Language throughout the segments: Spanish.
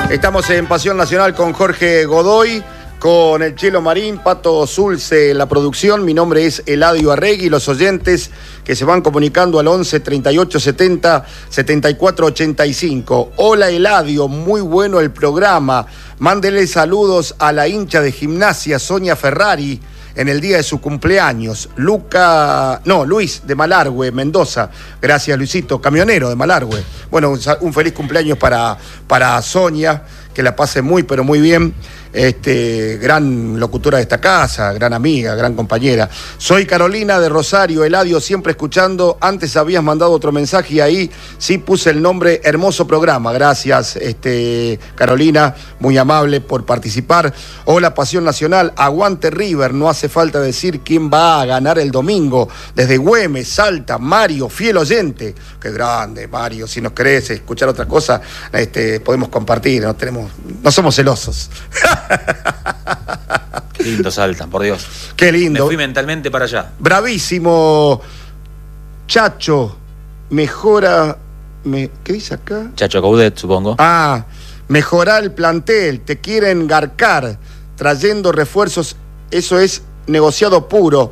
Estamos en Pasión Nacional con Jorge Godoy, con el Chelo Marín, Pato Zulce en la producción. Mi nombre es Eladio Arregui. Los oyentes que se van comunicando al 11 38 70 74 85. Hola Eladio, muy bueno el programa. Mándele saludos a la hincha de Gimnasia Sonia Ferrari en el día de su cumpleaños. Luis de Malargüe, Mendoza. Gracias, Luisito, camionero de Malargüe. Bueno, un feliz cumpleaños para Sonia, que la pase muy, pero muy bien. Gran locutora de esta casa, gran amiga, gran compañera. Soy Carolina de Rosario. Eladio, siempre escuchando. Antes habías mandado otro mensaje y ahí sí puse el nombre. Hermoso programa. Gracias, Carolina, muy amable por participar. Hola, Pasión Nacional. Aguante River. No hace falta decir quién va a ganar el domingo. Desde Güemes, Salta, Mario, fiel oyente. Qué grande, Mario. Si nos querés escuchar otra cosa, podemos compartir. No somos celosos. Qué lindo Salta, por Dios. Qué lindo. Me fui mentalmente para allá. Bravísimo. Chacho, mejora... ¿Qué dice acá? Chacho Coudet, supongo. Mejorar el plantel. Te quieren garcar, trayendo refuerzos. Eso es negociado puro.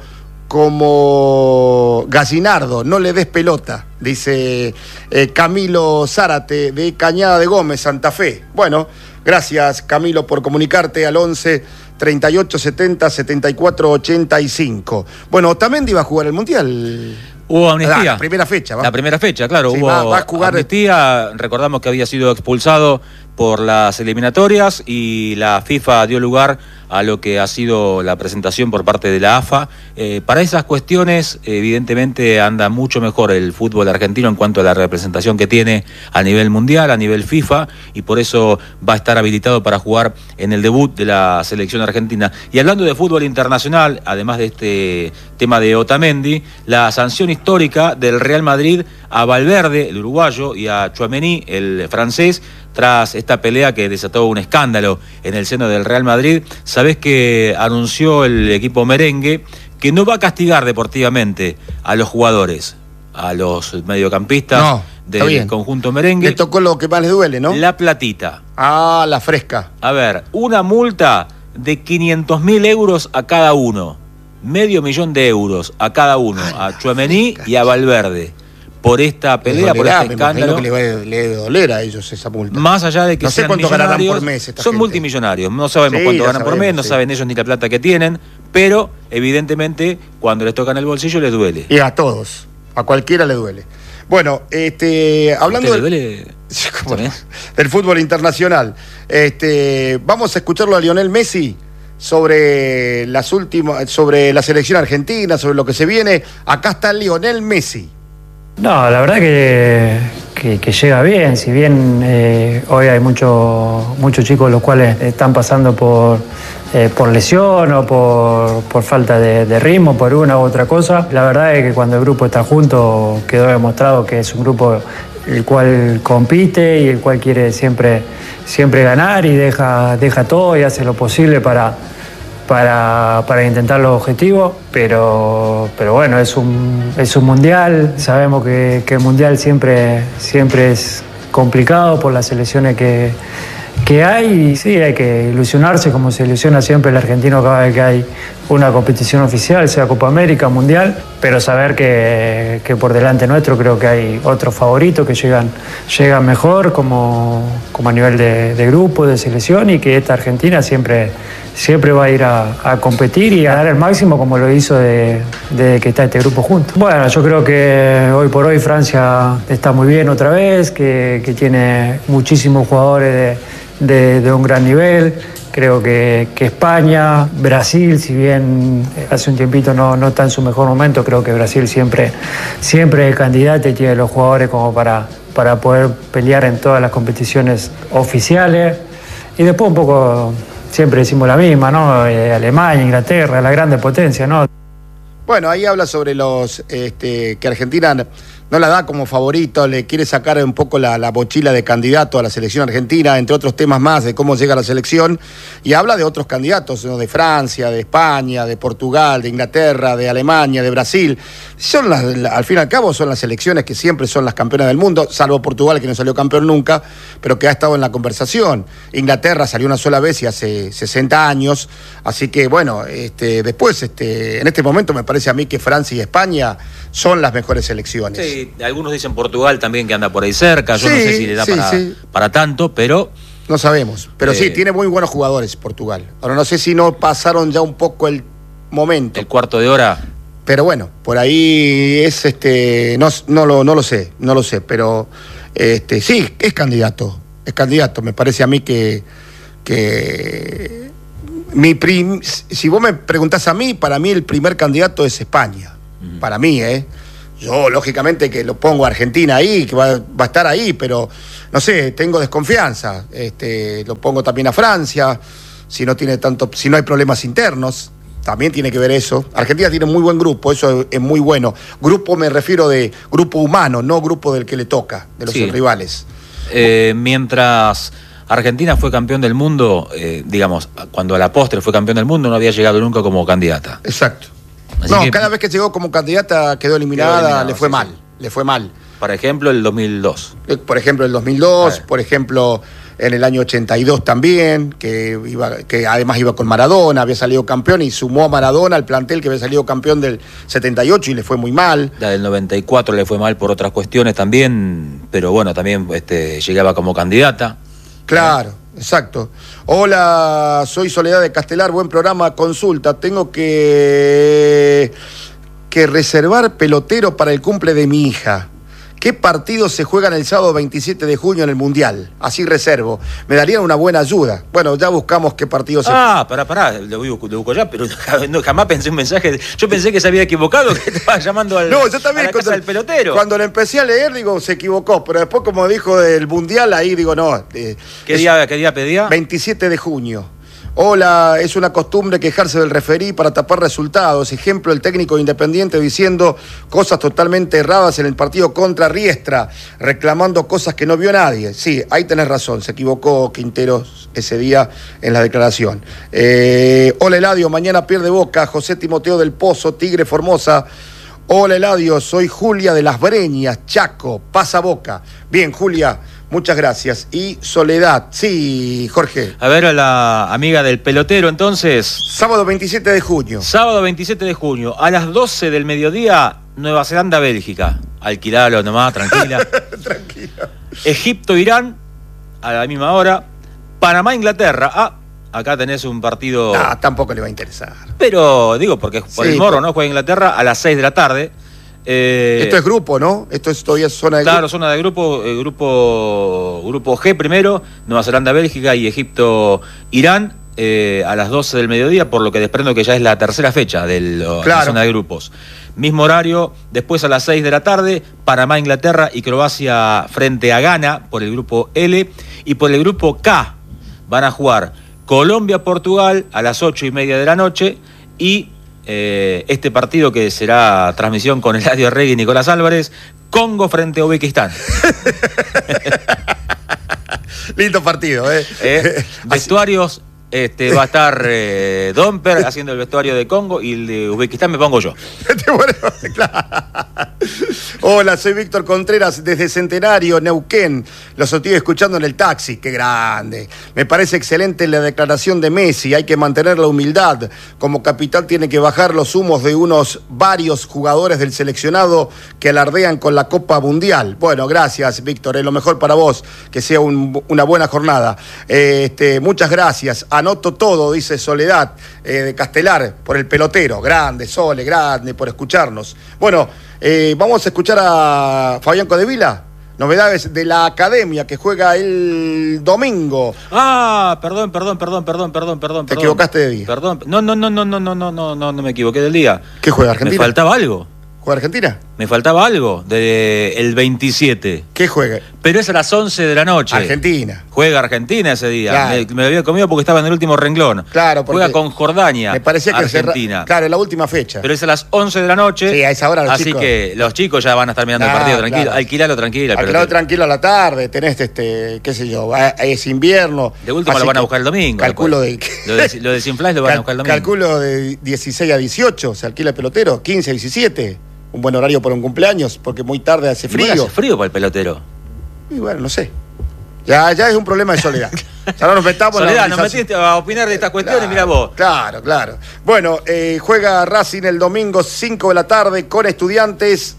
Como Gallinardo, no le des pelota, dice Camilo Zárate de Cañada de Gómez, Santa Fe. Bueno, gracias Camilo por comunicarte al 11 38 70 74 85. Bueno, Otamendi va a jugar el Mundial. Hubo amnistía. La primera fecha. La primera fecha, claro. Sí, hubo va a jugar amnistía. Recordamos que había sido expulsado por las eliminatorias y la FIFA dio lugar a lo que ha sido la presentación por parte de la AFA. Para esas cuestiones, evidentemente, anda mucho mejor el fútbol argentino en cuanto a la representación que tiene a nivel mundial, a nivel FIFA, y por eso va a estar habilitado para jugar en el debut de la selección argentina. Y hablando de fútbol internacional, además de este tema de Otamendi, la sanción histórica del Real Madrid a Valverde, el uruguayo, y a Tchouaméni, el francés, tras esta pelea que desató un escándalo en el seno del Real Madrid. Sabés que anunció el equipo merengue que no va a castigar deportivamente a los jugadores, a los mediocampistas del conjunto merengue. Le tocó lo que más les duele, ¿no? La platita. La fresca. A ver, una multa de 500.000 euros a cada uno. $500.000 de euros a cada uno, a Tchouaméni y a Valverde. Por esta pelea, por este escándalo. Que le debe doler a ellos esa multa. Más allá de que no sé cuánto ganarán por mes esta son gente. Multimillonarios. No sabemos cuánto ganan por mes, no saben ellos ni la plata que tienen, pero evidentemente cuando les tocan el bolsillo les duele. Y a todos, a cualquiera le duele. Bueno, hablando del fútbol internacional, vamos a escucharlo a Lionel Messi sobre la selección argentina, sobre lo que se viene. Acá está Lionel Messi. No, la verdad que llega bien, si bien hoy hay muchos chicos los cuales están pasando por lesión o por falta de ritmo, por una u otra cosa. La verdad es que cuando el grupo está junto quedó demostrado que es un grupo el cual compite y el cual quiere siempre ganar y deja todo y hace lo posible para intentar los objetivos, pero bueno, es un mundial. Sabemos que el mundial siempre es complicado por las selecciones que hay, y sí, hay que ilusionarse como se ilusiona siempre el argentino cada vez que hay una competición oficial, sea Copa América, Mundial, pero saber que por delante nuestro creo que hay otros favoritos que llegan mejor como a nivel de grupo, de selección, y que esta Argentina siempre va a ir a competir y a dar el máximo como lo hizo desde que está este grupo junto. Bueno, yo creo que hoy por hoy Francia está muy bien otra vez, que tiene muchísimos jugadores de un gran nivel. Creo que España, Brasil, si bien hace un tiempito no está en su mejor momento, creo que Brasil siempre es candidato y tiene los jugadores como para poder pelear en todas las competiciones oficiales. Y después un poco siempre decimos la misma, ¿no? Alemania, Inglaterra, la grande potencia, ¿no? Bueno, ahí habla sobre los que Argentina no la da como favorito, le quiere sacar un poco la mochila de candidato a la selección argentina, entre otros temas más de cómo llega la selección, y habla de otros candidatos, ¿no? De Francia, de España, de Portugal, de Inglaterra, de Alemania, de Brasil. al fin y al cabo son las selecciones que siempre son las campeonas del mundo, salvo Portugal, que no salió campeón nunca, pero que ha estado en la conversación. Inglaterra salió una sola vez y hace 60 años, así que bueno, después, en este momento me parece a mí que Francia y España son las mejores selecciones. Sí, algunos dicen Portugal también que anda por ahí cerca, yo no sé si le da para tanto, pero... No sabemos, pero sí, tiene muy buenos jugadores Portugal. Ahora no sé si no pasaron ya un poco el momento. El cuarto de hora... Pero bueno, por ahí es no lo sé, pero sí, es candidato, me parece a mí que si vos me preguntás a mí, para mí el primer candidato es España, para mí, yo lógicamente que lo pongo a Argentina ahí, que va a estar ahí, pero no sé, tengo desconfianza, lo pongo también a Francia, si no hay problemas internos. También tiene que ver eso. Argentina tiene muy buen grupo, eso es muy bueno. Grupo me refiero de grupo humano, no grupo del que le toca, de los rivales. Mientras Argentina fue campeón del mundo, digamos, cuando a la postre fue campeón del mundo, no había llegado nunca como candidata. Exacto. Cada vez que llegó como candidata quedó eliminada, le fue mal. Por ejemplo, el 2002. Por ejemplo, por ejemplo... En el año 82 también, que además iba con Maradona, había salido campeón y sumó a Maradona al plantel que había salido campeón del 78 y le fue muy mal. La del 94 le fue mal por otras cuestiones también, pero bueno, también llegaba como candidata. Claro, exacto. Hola, soy Soledad de Castelar, buen programa, consulta. Tengo que reservar pelotero para el cumple de mi hija. ¿Qué partidos se juegan el sábado 27 de junio en el Mundial? Así reservo. Me darían una buena ayuda. Bueno, ya buscamos qué partidos se... Pará, lo busco ya, pero jamás pensé un mensaje. Yo pensé que se había equivocado, que estaba llamando yo también, a la casa del pelotero. Cuando lo empecé a leer, digo, se equivocó, pero después como dijo del Mundial, ahí digo, no. ¿Qué día pedía? 27 de junio. Hola, es una costumbre quejarse del referí para tapar resultados. Ejemplo, el técnico Independiente diciendo cosas totalmente erradas en el partido contra Riestra, reclamando cosas que no vio nadie. Sí, ahí tenés razón, se equivocó Quinteros ese día en la declaración. Hola Eladio, mañana pierde Boca, José Timoteo del Pozo, Tigre Formosa. Hola Eladio, soy Julia de Las Breñas, Chaco, pasa Boca. Bien, Julia. Muchas gracias. Y Soledad. Sí, Jorge. A ver, a la amiga del pelotero, entonces. Sábado 27 de junio. Sábado 27 de junio, a las 12 del mediodía, Nueva Zelanda, Bélgica. Alquilalo nomás, tranquila. Tranquila. Egipto, Irán, a la misma hora. Panamá, Inglaterra. Acá tenés un partido... tampoco le va a interesar. Pero, digo, porque por el morro, ¿no? Juega Inglaterra a las 6 de la tarde. Esto es grupo, ¿no? Esto es todavía zona de grupo. Claro, zona de grupo, grupo G primero, Nueva Zelanda, Bélgica y Egipto, Irán, a las 12 del mediodía, por lo que desprendo que ya es la tercera fecha de la zona de grupos. Mismo horario, después a las 6 de la tarde, Panamá, Inglaterra y Croacia frente a Ghana por el grupo L. Y por el grupo K van a jugar Colombia, Portugal a las 8:30 de la noche y... este partido que será transmisión con Eladio Arregui y Nicolás Álvarez, Congo frente a Uzbekistán. Lindo partido, Vestuarios, va a estar Domper haciendo el vestuario de Congo y el de Uzbekistán me pongo yo. Hola, soy Víctor Contreras desde Centenario, Neuquén. Los estoy escuchando en el taxi. ¡Qué grande! Me parece excelente la declaración de Messi. Hay que mantener la humildad. Como capitán tiene que bajar los humos de varios jugadores del seleccionado que alardean con la Copa Mundial. Bueno, gracias, Víctor. Es lo mejor para vos. Que sea una buena jornada. Muchas gracias. Anoto todo, dice Soledad de Castelar, por el pelotero. Grande, Sole, grande, por escucharnos. Bueno, vamos a escuchar a Fabián Codevila. Novedades de la academia que juega el domingo. Perdón. Te equivocaste de día. Perdón. No me equivoqué del día. ¿Qué juega Argentina? Me faltaba algo. ¿Juega Argentina? Me faltaba algo del 27. ¿Qué juega? Pero es a las 11 de la noche. Argentina. Juega Argentina ese día. Claro. Me lo había comido porque estaba en el último renglón. Claro, porque juega con Jordania. Me parecía que Argentina. Claro, en la última fecha. Pero es a las 11 de la noche. Sí, a esa hora así que los chicos ya van a estar mirando el partido tranquilo. Claro. Alquilalo tranquilo. Alquilalo tranquilo a la tarde. Tenés qué sé yo, es invierno. De último lo van a buscar el domingo. Calculo lo desinfláis lo van a buscar el domingo. Calculo de 16 a 18 se alquila el pelotero, 15 a 17. un buen horario para un cumpleaños, porque muy tarde hace frío. Hace frío para el pelotero. Y bueno, no sé. Ya es un problema de Soledad. Ya no nos metamos Soledad, en la nos metiste a opinar de estas cuestiones, claro, mirá vos. Claro. Bueno, juega Racing el domingo 5 de la tarde con Estudiantes.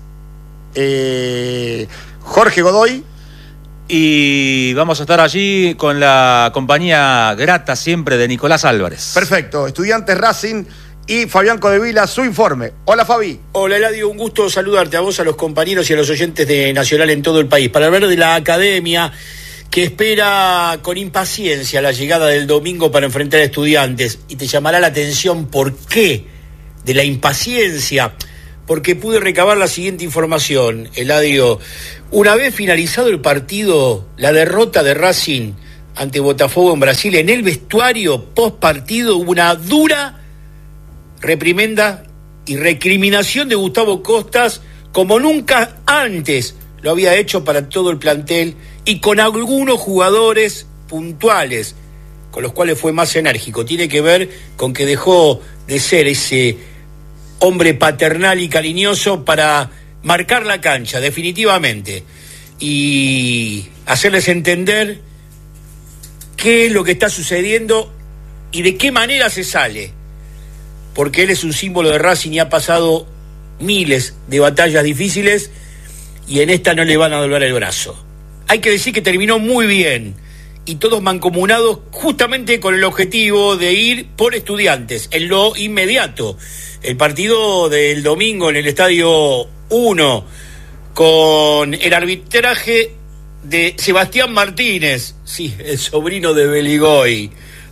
Jorge Godoy. Y vamos a estar allí con la compañía grata siempre de Nicolás Álvarez. Perfecto. Estudiantes Racing y Fabián Codevila, su informe. Hola, Fabi. Hola, Eladio, un gusto saludarte a vos, a los compañeros y a los oyentes de Nacional en todo el país. Para hablar de la academia que espera con impaciencia la llegada del domingo para enfrentar a Estudiantes. Y te llamará la atención por qué de la impaciencia. Porque pude recabar la siguiente información, Eladio. Una vez finalizado el partido, la derrota de Racing ante Botafogo en Brasil, en el vestuario post partido hubo una dura reprimenda y recriminación de Gustavo Costas como nunca antes lo había hecho para todo el plantel y con algunos jugadores puntuales con los cuales fue más enérgico. Tiene que ver con que dejó de ser ese hombre paternal y cariñoso para marcar la cancha definitivamente y hacerles entender qué es lo que está sucediendo y de qué manera se sale, porque él es un símbolo de Racing y ha pasado miles de batallas difíciles y en esta no le van a doblar el brazo. Hay que decir que terminó muy bien y todos mancomunados justamente con el objetivo de ir por Estudiantes en lo inmediato. El partido del domingo en el Estadio 1 con el arbitraje de Sebastián Martínez, sí, el sobrino de Beligoy,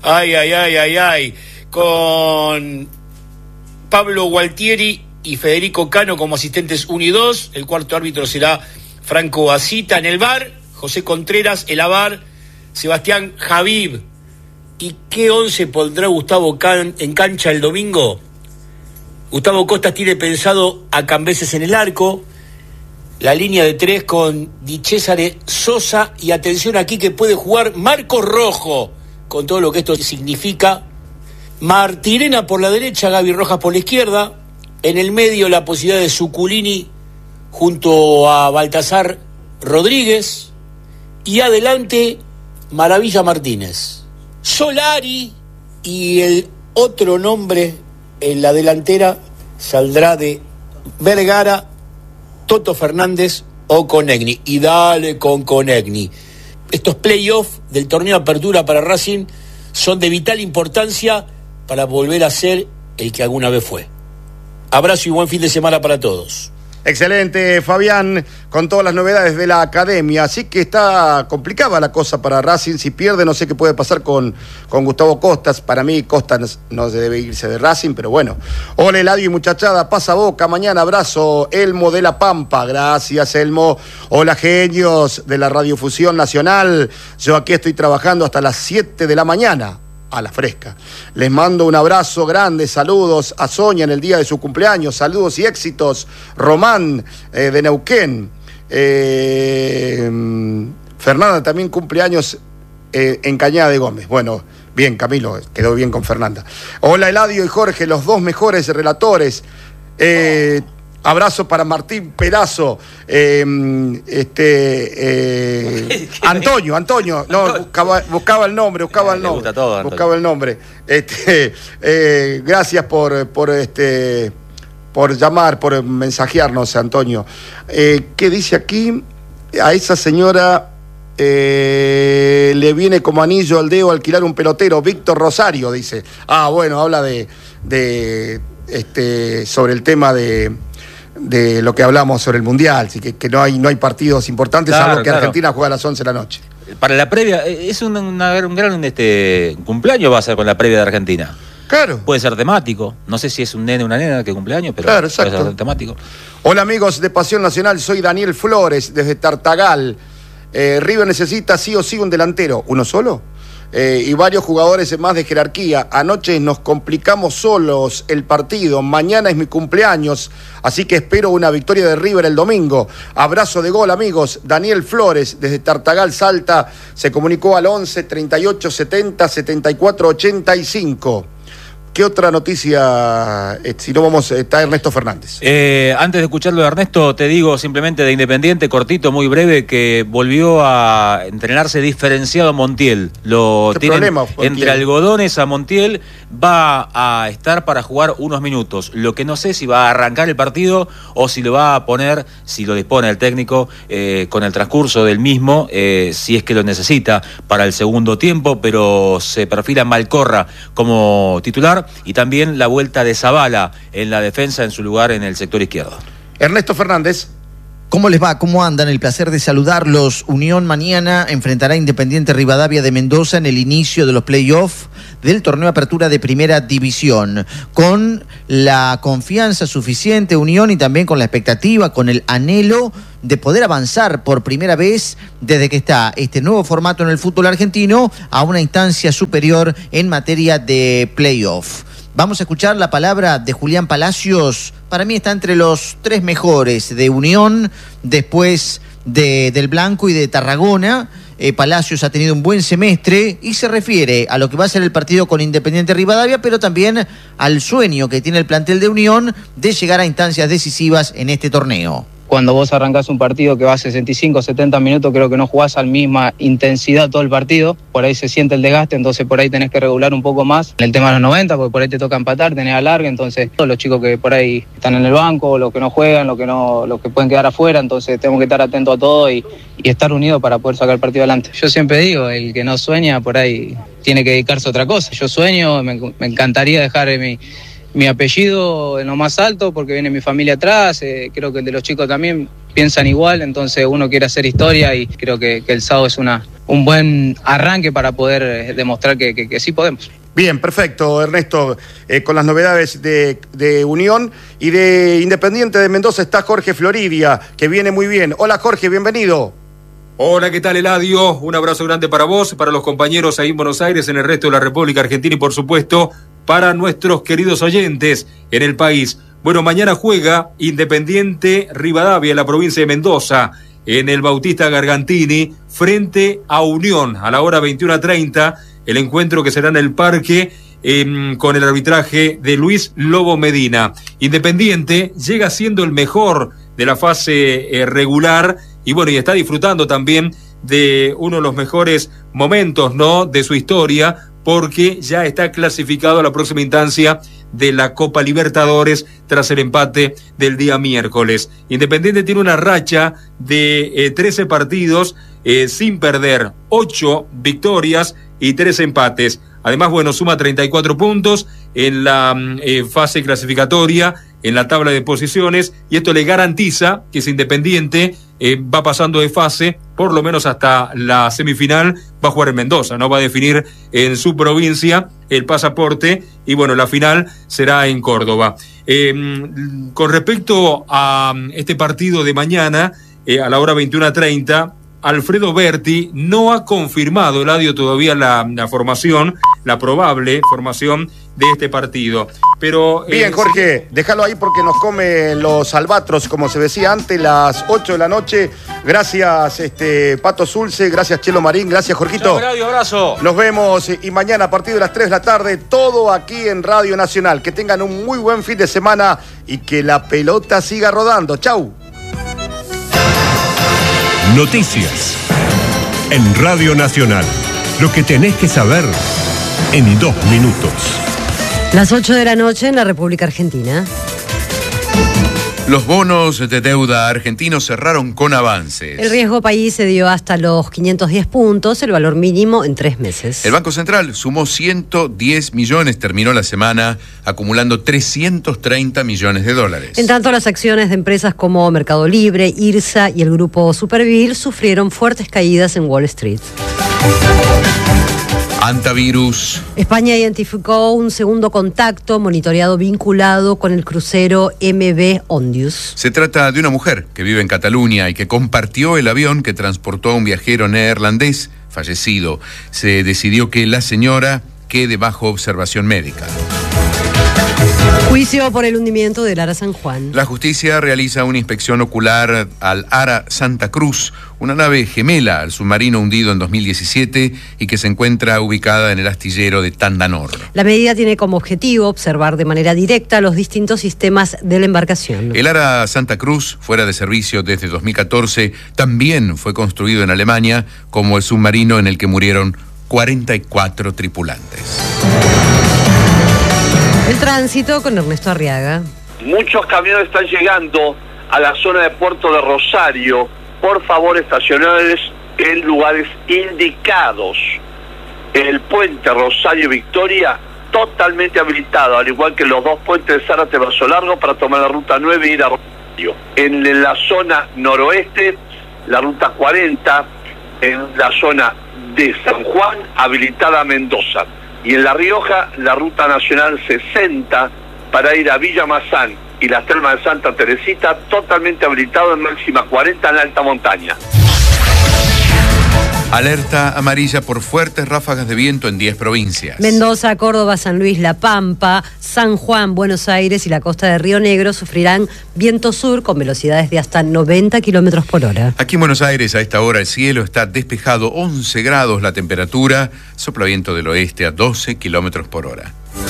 con Pablo Gualtieri y Federico Cano como asistentes 1 y 2, el cuarto árbitro será Franco Asita, en el VAR, José Contreras, el AVAR, Sebastián Javib. ¿Y qué 11 pondrá Gustavo en cancha el domingo? Gustavo Costas tiene pensado a Cambeses en el arco, la línea de 3 con Di Cesare, Sosa y atención aquí que puede jugar Marcos Rojo, con todo lo que esto significa. Martirena por la derecha, Gaby Rojas por la izquierda, en el medio la posibilidad de Zuculini junto a Baltasar Rodríguez y adelante Maravilla Martínez. Solari y el otro nombre en la delantera saldrá de Vergara, Toto Fernández o Conegni. Y dale con Conegni. Estos playoffs del torneo Apertura para Racing son de vital importancia para volver a ser el que alguna vez fue. Abrazo y buen fin de semana para todos. Excelente, Fabián, con todas las novedades de la academia. Así que está complicada la cosa para Racing. Si pierde, no sé qué puede pasar con Gustavo Costas. Para mí, Costas no se debe irse de Racing, pero bueno. Hola, Eladio y muchachada, pasa Boca. Mañana abrazo, Elmo de La Pampa. Gracias, Elmo. Hola, genios de la Radiofusión Nacional. Yo aquí estoy trabajando hasta las 7 de la mañana. A la fresca. Les mando un abrazo grande, saludos a Sonia en el día de su cumpleaños, saludos y éxitos. Román de Neuquén. Fernanda también cumpleaños en Cañada de Gómez. Bueno, bien, Camilo, quedó bien con Fernanda. Hola, Eladio y Jorge, los dos mejores relatores. Abrazo para Martín Perazo, Antonio, no, buscaba el nombre, buscaba el nombre. Gracias por llamar, por mensajearnos, Antonio. ¿Qué dice aquí? A esa señora le viene como anillo al dedo alquilar un pelotero, Víctor Rosario, dice. Ah, bueno, habla sobre el tema de lo que hablamos sobre el Mundial, así que no hay partidos importantes, salvo que Argentina juega a las 11 de la noche. Para la previa, es un gran cumpleaños va a ser con la previa de Argentina. Claro. Puede ser temático, no sé si es un nene o una nena que cumpleaños, pero claro, exacto. Puede ser temático. Hola amigos de Pasión Nacional, soy Daniel Flores desde Tartagal. River necesita sí o sí un delantero, ¿uno solo? Y varios jugadores más de jerarquía. Anoche nos complicamos solos el partido. Mañana es mi cumpleaños, así que espero una victoria de River el domingo. Abrazo de gol, amigos. Daniel Flores, desde Tartagal, Salta, se comunicó al 11 38 70 74 85. ¿Qué otra noticia? Si no vamos, está Ernesto Fernández. Antes de escucharlo de Ernesto, te digo simplemente de Independiente, cortito, muy breve, que volvió a entrenarse diferenciado Montiel. Lo tienen problema, entre algodones a Montiel, va a estar para jugar unos minutos. Lo que no sé si va a arrancar el partido o si lo va a poner, si lo dispone el técnico, con el transcurso del mismo, si es que lo necesita para el segundo tiempo, pero se perfila Malcorra como titular. Y también la vuelta de Zabala en la defensa en su lugar en el sector izquierdo. Ernesto Fernández. ¿Cómo les va? ¿Cómo andan? El placer de saludarlos. Unión mañana enfrentará a Independiente Rivadavia de Mendoza en el inicio de los playoffs del torneo Apertura de Primera División. Con la confianza suficiente, Unión, y también con la expectativa, con el anhelo de poder avanzar por primera vez desde que está este nuevo formato en el fútbol argentino a una instancia superior en materia de playoff. Vamos a escuchar la palabra de Julián Palacios. Para mí está entre los 3 mejores de Unión, después del Blanco y de Tarragona. Palacios ha tenido un buen semestre y se refiere a lo que va a ser el partido con Independiente Rivadavia, pero también al sueño que tiene el plantel de Unión de llegar a instancias decisivas en este torneo. Cuando vos arrancás un partido que va a 65, 70 minutos, creo que no jugás a la misma intensidad todo el partido. Por ahí se siente el desgaste, entonces por ahí tenés que regular un poco más. En el tema de los 90, porque por ahí te toca empatar, tenés alargue, entonces todos los chicos que por ahí están en el banco, los que no juegan, los que pueden quedar afuera, entonces tenemos que estar atentos a todo y estar unidos para poder sacar el partido adelante. Yo siempre digo, el que no sueña por ahí tiene que dedicarse a otra cosa. Yo sueño, me encantaría dejar mi apellido en lo más alto porque viene mi familia atrás, creo que el de los chicos también piensan igual, entonces uno quiere hacer historia y creo que el sábado es un buen arranque para poder demostrar que sí podemos. Bien, perfecto, Ernesto. Con las novedades de Unión y de Independiente de Mendoza está Jorge Floridia, que viene muy bien. Hola Jorge, bienvenido. Hola, ¿qué tal, Eladio? Un abrazo grande para vos, para los compañeros ahí en Buenos Aires, en el resto de la República Argentina y, por supuesto, para nuestros queridos oyentes en el país. Bueno, mañana juega Independiente Rivadavia en la provincia de Mendoza, en el Bautista Gargantini, frente a Unión, a la hora 21:30, el encuentro que será en el Parque, con el arbitraje de Luis Lobo Medina. Independiente llega siendo el mejor de la fase regular, y bueno, y está disfrutando también de uno de los mejores momentos, ¿no?, de su historia, porque ya está clasificado a la próxima instancia de la Copa Libertadores tras el empate del día miércoles. Independiente tiene una racha de 13 partidos sin perder, 8 victorias y 3 empates. Además, bueno, suma 34 puntos en la fase clasificatoria, en la tabla de posiciones, y esto le garantiza que si Independiente va pasando de fase, por lo menos hasta la semifinal, va a jugar en Mendoza, ¿no? Va a definir en su provincia el pasaporte, y bueno, la final será en Córdoba. Con respecto a este partido de mañana, a la hora 21:30, Alfredo Berti no ha confirmado, Eladio, todavía la formación, la probable formación de este partido. Pero bien, Jorge, déjalo ahí porque nos comen los albatros, como se decía antes, las 8 de la noche. Gracias, Pato Zulce, gracias, Chelo Marín, gracias, Jorgito. Chau, Radio, abrazo. Nos vemos y mañana a partir de las 3 de la tarde, todo aquí en Radio Nacional. Que tengan un muy buen fin de semana y que la pelota siga rodando. Chau. Noticias en Radio Nacional. Lo que tenés que saber en 2 minutos. Las 8 de la noche en la República Argentina. Los bonos de deuda argentinos cerraron con avances. El riesgo país se dio hasta los 510 puntos, el valor mínimo en 3 meses. El Banco Central sumó 110 millones, terminó la semana acumulando 330 millones de dólares. En tanto, las acciones de empresas como Mercado Libre, IRSA y el grupo Superville sufrieron fuertes caídas en Wall Street. Antivirus. España identificó un segundo contacto monitoreado vinculado con el crucero MV Ondius. Se trata de una mujer que vive en Cataluña y que compartió el avión que transportó a un viajero neerlandés fallecido. Se decidió que la señora quede bajo observación médica. Juicio por el hundimiento del Ara San Juan. La justicia realiza una inspección ocular al Ara Santa Cruz, una nave gemela al submarino hundido en 2017 y que se encuentra ubicada en el astillero de Tandanor. La medida tiene como objetivo observar de manera directa los distintos sistemas de la embarcación. El Ara Santa Cruz, fuera de servicio desde 2014, también fue construido en Alemania como el submarino en el que murieron 44 tripulantes. El tránsito con Ernesto Arriaga. Muchos camiones están llegando a la zona de Puerto de Rosario. Por favor, estacionarles en lugares indicados. El puente Rosario-Victoria totalmente habilitado, al igual que los dos puentes de Zárate-Brazo Largo para tomar la ruta 9 y ir a Rosario. En la zona noroeste, la ruta 40, en la zona de San Juan, habilitada a Mendoza. Y en La Rioja, la ruta nacional 60 para ir a Villa Mazán y las termas de Santa Teresita, totalmente habilitado en máxima 40 en alta montaña. Alerta amarilla por fuertes ráfagas de viento en 10 provincias. Mendoza, Córdoba, San Luis, La Pampa, San Juan, Buenos Aires y la costa de Río Negro sufrirán viento sur con velocidades de hasta 90 kilómetros por hora. Aquí en Buenos Aires a esta hora el cielo está despejado, 11 grados la temperatura, sopla viento del oeste a 12 kilómetros por hora.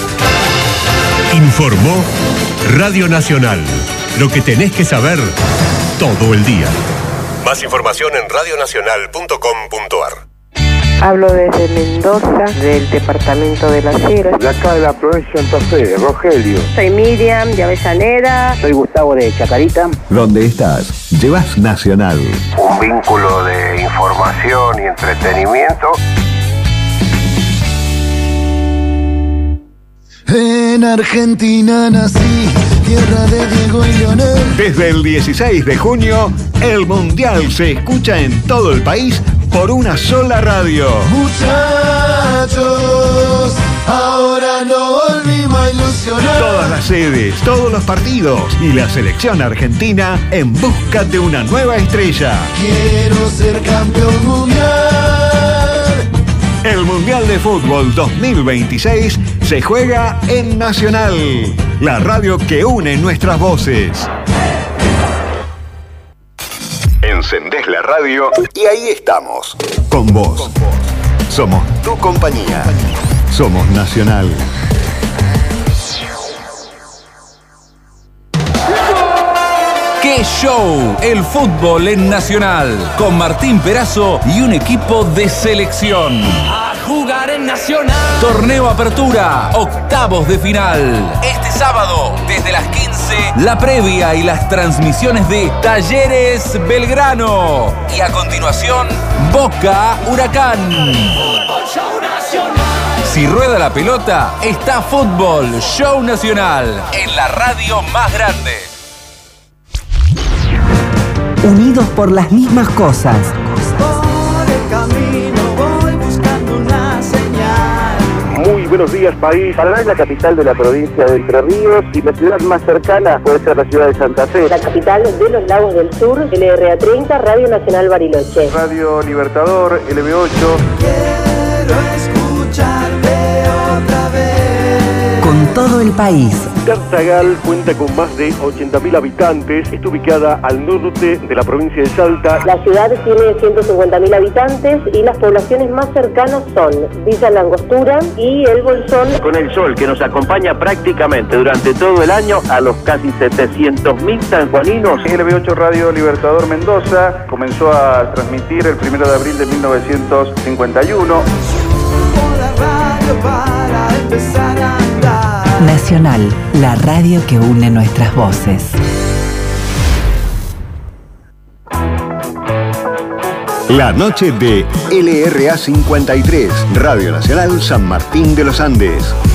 Informó Radio Nacional. Lo que tenés que saber todo el día. Más información en radionacional.com.ar. Hablo desde Mendoza, del departamento de Las Heras. De acá de la provincia de Santa Fe, Rogelio. Soy Miriam de Avellaneda. Soy Gustavo de Chacarita. ¿Dónde estás? Llevas Nacional. Un vínculo de información y entretenimiento. En Argentina nací, tierra de Diego y Leonel. Desde el 16 de junio, el Mundial se escucha en todo el país por una sola radio. Muchachos, ahora no volvimos a ilusionar. Todas las sedes, todos los partidos y la selección argentina en busca de una nueva estrella. Quiero ser campeón mundial. El Mundial de Fútbol 2026 se juega en Nacional, la radio que une nuestras voces. Encendés la radio y ahí estamos. Con vos. Somos tu compañía. Somos Nacional. ¡Qué show! El fútbol en Nacional, con Martín Perazo y un equipo de selección. A jugar en Nacional. Torneo Apertura, octavos de final. Este sábado, desde las 15, la previa y las transmisiones de Talleres Belgrano. Y a continuación, Boca Huracán. Fútbol Show Nacional. Si rueda la pelota, está Fútbol Show Nacional, en la radio más grande. Unidos por las mismas cosas. Por el camino voy buscando una señal. Muy buenos días, país. Paraná es la capital de la provincia de Entre Ríos y la ciudad más cercana puede ser la ciudad de Santa Fe. La capital de los Lagos del Sur, LRA 30, Radio Nacional Bariloche. Radio Libertador, LB8. Quiero escucharte otra vez. Con todo el país. Tartagal cuenta con más de 80.000 habitantes. Está ubicada al norte de la provincia de Salta. La ciudad tiene 150.000 habitantes y las poblaciones más cercanas son Villa Langostura y El Bolsón. Con el sol que nos acompaña prácticamente durante todo el año a los casi 700.000 sanjuaninos. LB8 Radio Libertador Mendoza comenzó a transmitir el 1 de abril de 1951. Para empezar a andar. Nacional, la radio que une nuestras voces. La noche de LRA 53, Radio Nacional San Martín de los Andes.